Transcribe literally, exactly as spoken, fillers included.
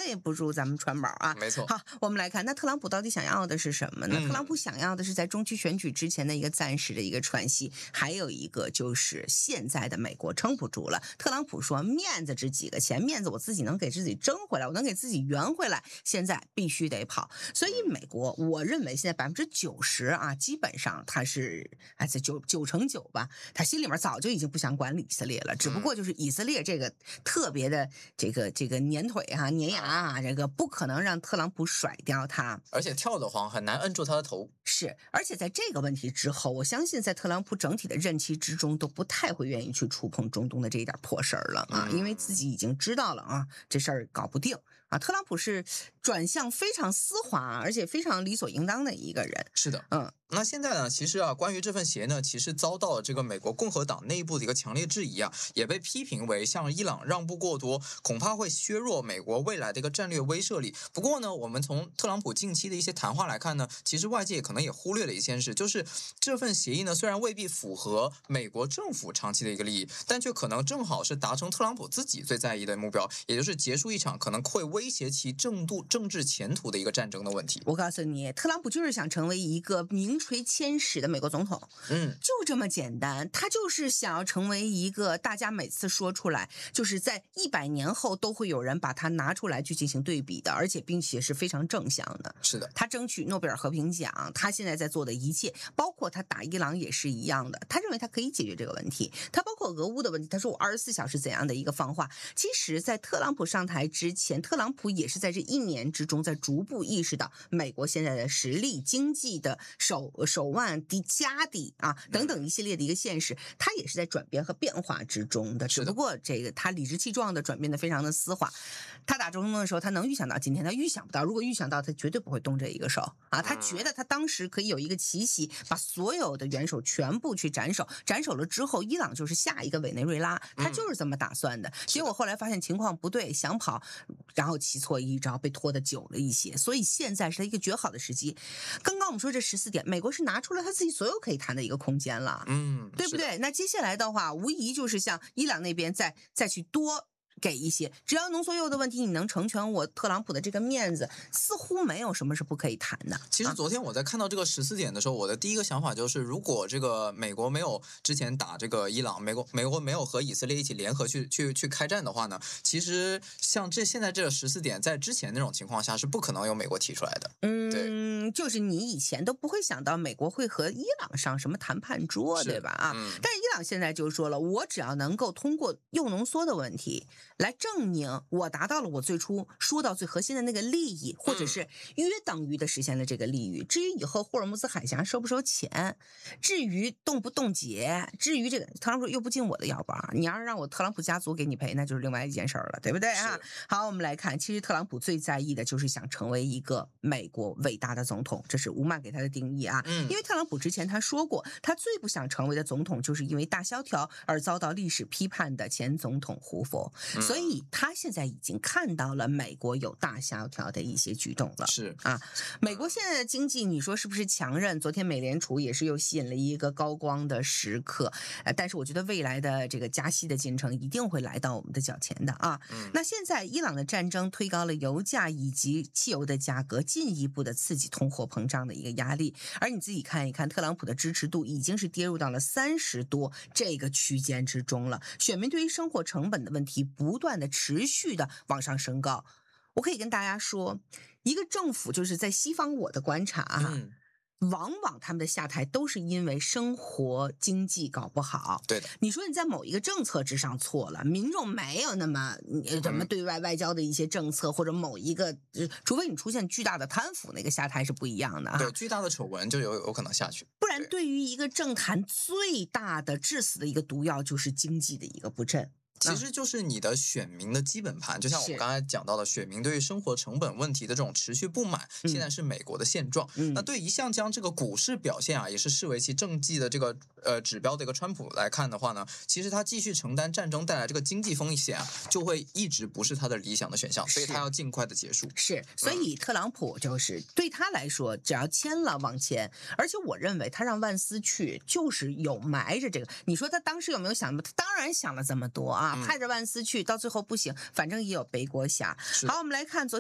不如咱们川宝啊。 没错。 好，我们来看，那特朗普到底想要的是什么呢？嗯、特朗普想要的是在中期选举之前的一个暂时的一个喘息，还有一个就是现在的美国撑不住了。特朗普说，面子值几个钱？面子我自己能给自己争回来，我能给自己圆回来，现在必须得跑。所以美国，我认为现在百分之九十啊，基本上他是哎，在九九成九吧，他心里面早就已经不想管理以色列了，只不过就是以色列这个特别的这个这个粘腿哈、啊、粘牙啊，这个不可能让特朗普甩掉他， 而且跳得慌，很难摁住他的头。 是，而且在这个问题之后，我相信在特朗普整体的任期之中都不太会愿意去触碰中东的这一点破事儿了啊，因为自己已经知道了啊，这事儿搞不定啊。特朗普是转向非常丝滑，而且非常理所应当的一个人。 是的， 嗯。 那现在呢，其实啊，关于这份协议呢，其实遭到了这个美国共和党内部的一个强烈质疑啊，也被批评为向伊朗让步过多，恐怕会削弱美国未来的一个战略威慑力。不过呢，我们从特朗普近期的一些谈话来看呢，其实外界可能也忽略了一件事，就是这份协议呢，虽然未必符合美国政府长期的一个利益，但却可能正好是达成特朗普自己最在意的目标，也就是结束一场可能会威胁其政度政治前途的一个战争的问题。 我告诉你，特朗普就是想成为一个名垂千史的美国总统， 嗯， 就这么简单。他就是想要成为一个大家每次说出来，就是在一百年后都会有人把他拿出来去进行对比的，而且并且是非常正向的。 是的， 他争取诺贝尔和平奖，他现在在做的一切，包括他打伊朗也是一样的。他认为他可以解决这个问题，他包括俄乌的问题，他说我二十四小时怎样的一个放话。其实，在特朗普上台之前，特朗普也是在这一年之中，在逐步意识到美国现在的实力、经济的手手腕、底家底啊等等一系列的一个现实，他也是在转变和变化之中的。只不过这个他理直气壮的转变的非常的丝滑。他打中东的时候，他能预想到今天，他预想不到。如果预想到，他绝对不会动这一个手啊！他觉得他当时可以有一个奇袭，把所有的元首全部去斩首，斩首了之后，伊朗就是下一个委内瑞拉，他就是这么打算的。结果后来发现情况不对，想跑，然后棋错一招，被拖得久了一些。所以现在是一个绝好的时机。刚刚我们说这十四点，美国是拿出了他自己所有可以谈的一个空间了， 嗯， 对不对？那接下来的话，无疑就是向伊朗那边再再去多给一些，只要浓缩铀的问题你能成全我特朗普的这个面子，似乎没有什么是不可以谈的。 其实昨天我在看到这个十四点的时候，我的第一个想法就是，如果这个美国没有之前打这个伊朗，美国美国没有和以色列一起联合去去去开战的话呢，其实像这现在这个十四点，在之前那种情况下是不可能由美国提出来的。 嗯， 对， 就是你以前都不会想到美国会和伊朗上什么谈判桌，对吧？啊、嗯，但是伊朗现在就说了，我只要能够通过铀浓缩的问题来证明我达到了我最初说到最核心的那个利益，或者是约等于的实现了这个利益。至于以后霍尔木兹海峡收不收钱，至于冻不冻结，至于这个特朗普又不进我的腰包，你要是让我特朗普家族给你赔，那就是另外一件事儿了，对不对啊？好，我们来看，其实特朗普最在意的就是想成为一个美国伟大的总统，这是吴曼给他的定义啊。嗯，因为特朗普之前他说过，他最不想成为的总统，就是因为大萧条而遭到历史批判的前总统胡佛。嗯，所以他现在已经看到了美国有大萧条的一些举动了。 是啊，美国现在的经济，你说是不是强韧？昨天美联储也是又吸引了一个高光的时刻，呃，但是我觉得未来的这个加息的进程一定会来到我们的脚前的啊。嗯，那现在伊朗的战争推高了油价以及汽油的价格，进一步的刺激通货膨胀的一个压力。而你自己看一看，特朗普的支持度已经是跌入到了三十多这个区间之中了。选民对于生活成本的问题不断的持续的往上升高。我可以跟大家说，一个政府就是在西方我的观察啊，嗯，往往他们的下台都是因为生活经济搞不好。 对的， 你说你在某一个政策之上错了，民众没有那么怎么对外外交的一些政策，嗯，或者某一个，除非你出现巨大的贪腐，那个下台是不一样的啊。 对，巨大的丑闻就有有可能下去。 不然，对于一个政坛最大的致死的一个毒药就是经济的一个不振。 其实就是你的选民的基本盘，就像我们刚才讲到的，选民对于生活成本问题的这种持续不满，现在是美国的现状。嗯，那对一向将这个股市表现啊，也是视为其政绩的这个呃指标的一个川普来看的话呢，其实他继续承担战争带来这个经济风险啊，就会一直不是他的理想的选项，所以他要尽快的结束。 是，所以特朗普就是对他来说，只要签了往前，而且我认为他让万斯去，就是有埋着这个。你说他当时有没有想？他当然想了这么多啊。派着万斯去，到最后不行，反正也有背锅侠。好，我们来看昨